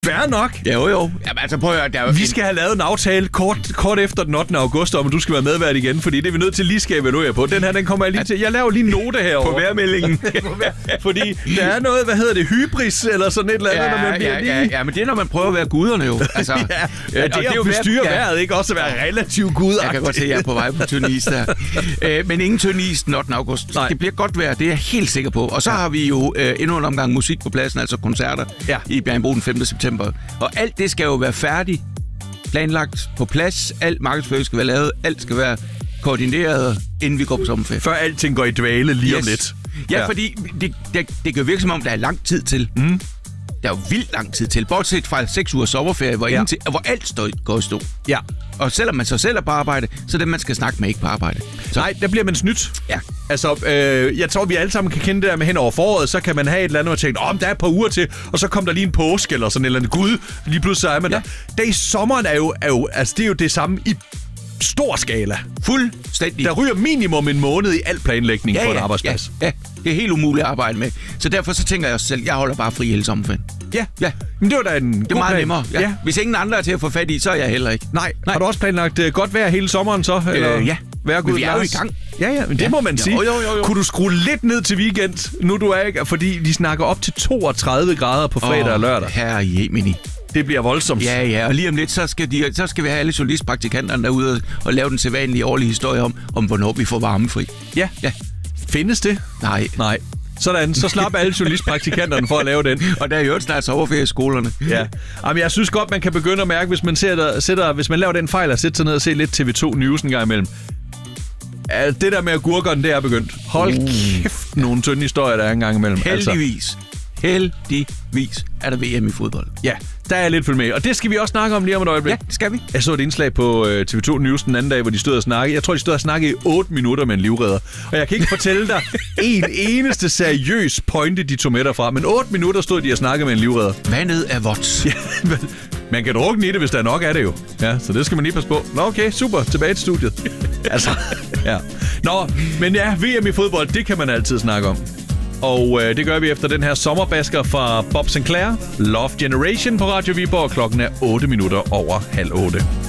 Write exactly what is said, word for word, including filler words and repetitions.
Fair nok. Ja, jo, jo. Jamen, altså, prøv at høre, der er jo Vi en... skal have lavet en aftale kort, kort efter den ottende august, om at du skal være medvært igen, fordi det er vi nødt til lige skal evaluere på. Den her, den kommer jeg lige til. Jeg laver lige en note herovre. På vejrmeldingen. Fordi der er noget, hvad hedder det, hybris, eller sådan et eller andet, Ja, når man bliver ja, lige... ja, ja, men det er, når man prøver at være guderne jo. Altså, ja, ja, det, det er jo bestyre ja. vejret, ikke? Også at være relativt gudagtig. Jeg kan godt se, at jeg er på vej på tynd is der. øh, men ingen tynd is den ottende august. Nej. Det bliver godt vejr, det er jeg helt sikker på. Og så ja. har vi jo øh, endnu en omgang musik på pladsen, altså koncerter ja. i Bjerringbro den femte september. Og alt det skal jo være færdigt, planlagt på plads. Alt markedsføring skal være lavet, alt skal være koordineret, inden vi går på sommerferie. Før alting går i dvale lige yes. om lidt. Ja, ja. fordi det, det, det kan jo virke som om, der er lang tid til. Mm. Der er jo vildt lang tid til. Bortset fra seks uger sommerferie, hvor, ja. til, hvor alt står, går i stå. Ja. Og selvom man så selv er på arbejde, så er det, man skal snakke med ikke på arbejde. Så. Nej, der bliver man snydt. Ja. Altså, øh, jeg tror, vi alle sammen kan kende det der med hen over foråret, så kan man have et eller andet og tænke, åh, oh, der er et par uger til, og så kommer der lige en påske eller sådan et eller andet. Gud, lige pludselig så er man ja. der. Det i sommeren er jo, er jo, altså det er jo det samme i stor skala. Fuldstændig. Der ryger minimum en måned i al planlægning ja, på en ja, arbejdsplads. Ja, ja, det er helt umuligt at arbejde med. Så derfor så tænker jeg også selv, jeg holder bare fri hele sommerferien. Ja, ja. Men det var da en Det er meget plan. nemmere. Ja. Ja. Hvis ingen andre er til at få fat i, så er jeg heller ikke. Nej. Nej. Har du også planlagt uh, godt vejr hele sommeren så? Eller? Øh, ja. Vær men vi er jo i gang. Ja, ja, men det ja. må man sige. Jo, jo, jo, jo. Kunne du skrue lidt ned til weekend, nu du er ikke? Fordi de snakker op til toogtredive grader på fredag oh, og lørdag. Herre Jemini. Det bliver voldsomt. Ja, ja, og lige om lidt, så skal, de, så skal vi have alle journalistpraktikanterne derude og, og lave den sædvanlige årlige historie om, om hvornår vi får varmefri. Ja. ja. Findes det? Nej. Nej. Sådan, så slap alle journalistpraktikanterne for at lave den. Og der er jo snart sommerferie i skolerne. Ja. Jamen, jeg synes godt, man kan begynde at mærke, hvis man, sætter, sætter, hvis man laver den fejl at sætte sig ned og se lidt T V to News en gang imellem. Det der med agurkerne, det er begyndt. Hold uh. kæft, nogle tynde historier, der er en gang imellem. Heldigvis. Altså. Heldigvis er der V M i fodbold. Ja, der er lidt følge med. Og det skal vi også snakke om lige om et øjeblik. Ja, det skal vi. Jeg så et indslag på uh, T V to News den anden dag, hvor de stod og snakkede. Jeg tror, de stod og snakkede i otte minutter med en livredder. Og jeg kan ikke fortælle dig en eneste seriøs pointe, de tog med derfra. Men otte minutter stod de og snakkede med en livredder. Vandet er vådt. Ja, man kan drukne i det, hvis der er nok af det jo. Ja, så det skal man lige passe på. Nå, okay, super. Tilbage til studiet. Altså, ja. Nå, men ja, V M i fodbold, det kan man altid snakke om. Og øh, det gør vi efter den her sommerbasker fra Bob Sinclair. Love Generation på Radio Viborg. Klokken er otte minutter over halv otte.